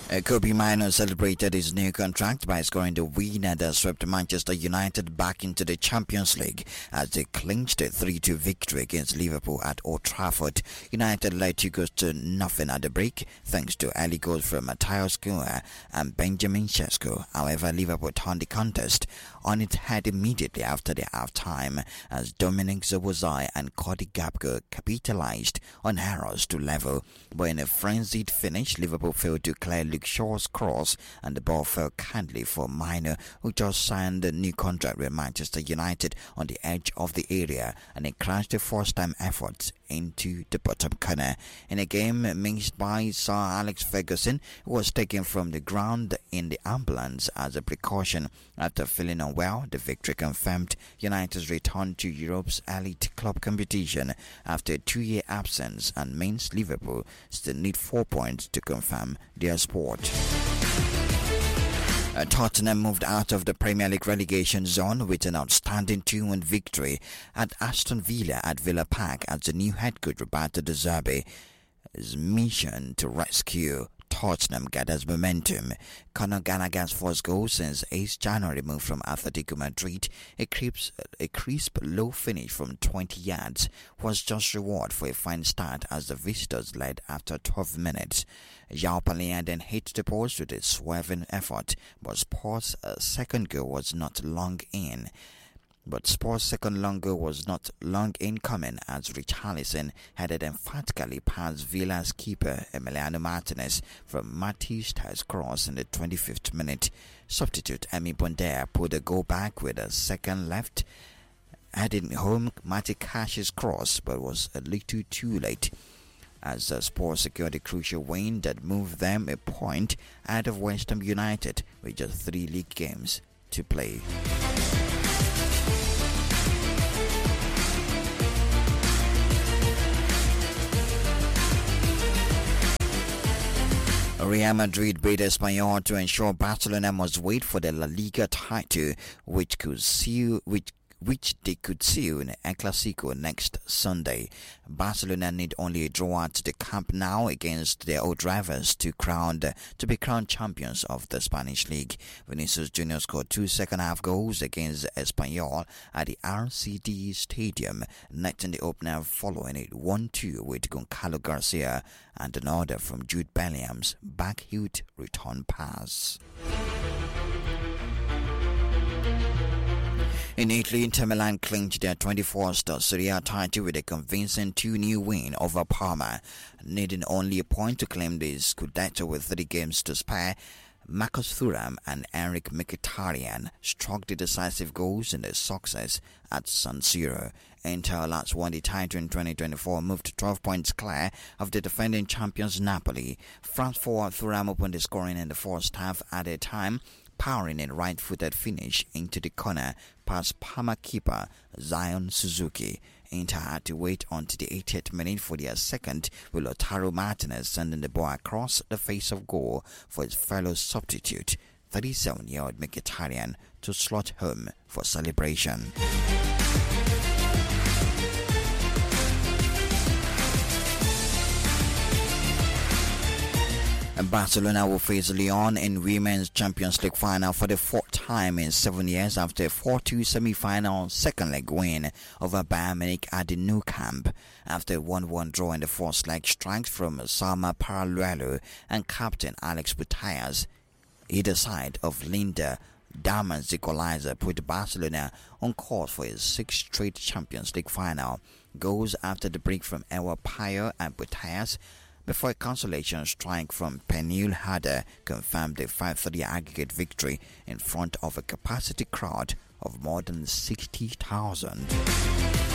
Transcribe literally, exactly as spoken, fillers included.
Uh, Kobe Mino celebrated his new contract by scoring the winner that swept Manchester United back into the Champions League as they clinched a three two victory against Liverpool at Old Trafford. United led two goals to nothing at the break thanks to early goals from Matthias Cunha and Benjamin Sesko. However, Liverpool turned the contest on its head immediately after the half-time as Dominic Szoboszlai and Cody Gakpo capitalized on errors to level. But in a frenzied finish, Liverpool failed to clear Luke Shaw's cross and the ball fell kindly for Mino, who just signed a new contract with Manchester United on the edge of the area, and he crashed the first-time efforts into the bottom corner. In a game mixed by Sir Alex Ferguson, who was taken from the ground in the ambulance as a precaution after feeling unwell, the victory confirmed United's return to Europe's elite club competition after a two-year absence and means Liverpool still need four points to confirm their sport. Uh, Tottenham moved out of the Premier League relegation zone with an outstanding two one victory at Aston Villa at Villa Park as the new head coach Roberto De Zerbi's mission to rescue Tottenham gathers momentum. Conor Gallagher's first goal since eighth January moved from Atletico Madrid, a crisp, a crisp low finish from twenty yards, was just reward for a fine start as the visitors led after twelve minutes. João Palhinha then hit the post with a swerving effort, but Spurs' uh, second goal was not long in. But Spurs' second long goal was not long in coming as Richarlison headed emphatically past Villa's keeper Emiliano Martinez from Matista's cross in the twenty-fifth minute. Substitute Emi Bondea put the goal back with a second left, heading home Mati Cash's cross, but was a little too late as the Spurs secured a crucial win that moved them a point out of West Ham United with just three league games to play. Real Madrid beat Espanyol to ensure Barcelona must wait for the La Liga title, which could seal which which they could seal in El Clasico next Sunday. Barcelona need only a draw at the Camp Nou against their old rivals to crown to be crowned champions of the Spanish League. Vinicius Junior scored two second-half goals against Espanyol at the R C D Stadium, netting the opener following it one two with Goncalo Garcia and another from Jude Bellingham's back-heel return pass. In Italy, Inter Milan clinched their twenty-fourth Serie A title with a convincing two nil win over Parma. Needing only a point to claim the Scudetto with three games to spare, Marcus Thuram and Enric Mkhitaryan struck the decisive goals in their success at San Siro. Inter last won the title in twenty twenty-four, moved twelve points clear of the defending champions Napoli. France forward Thuram opened the scoring in the first half at a time, powering a right-footed finish into the corner past Parma keeper Zion Suzuki. Inter had to wait until the eightieth minute for their second, with Lautaro Martinez sending the ball across the face of goal for his fellow substitute, thirty-seven-year-old Mkhitaryan, to slot home for celebration. Barcelona will face Lyon in Women's Champions League final for the fourth time in seven years after a four two semi-final second leg win over Bayern Munich at the Nou Camp. After a one one draw in the first leg, strikes from Salma Paralluelo and captain Alex Putellas, either side of Linda Daman's equalizer, put Barcelona on course for his sixth straight Champions League final. Goals after the break from Ewa Payo and Putellas before a consolation strike from Pernille Harder confirmed a five three aggregate victory in front of a capacity crowd of more than sixty thousand.